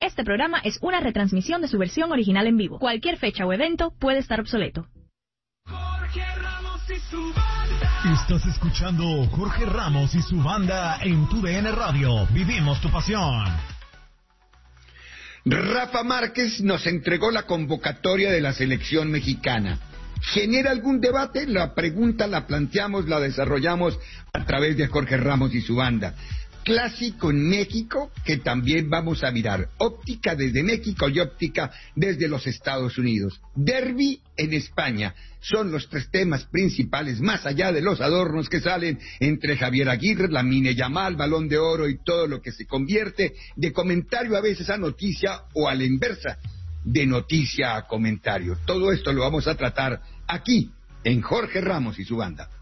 Este programa es una retransmisión de su versión original en vivo. Cualquier fecha o evento puede estar obsoleto. Jorge Ramos y su banda. Estás escuchando Jorge Ramos y su banda en tu DN Radio. Vivimos tu pasión. Rafa Márquez nos entregó la convocatoria de la selección mexicana. ¿Genera algún debate? La pregunta la planteamos, la desarrollamos a través de Jorge Ramos y su banda. Clásico en México que también vamos a mirar. Óptica desde México y óptica desde los Estados Unidos. Derbi en España. Son los tres temas principales, más allá de los adornos que salen entre Javier Aguirre, Lamine Yamal, Balón de Oro y todo lo que se convierte de comentario a veces a noticia o a la inversa, de noticia a comentario. Todo esto lo vamos a tratar aquí en Jorge Ramos y su banda.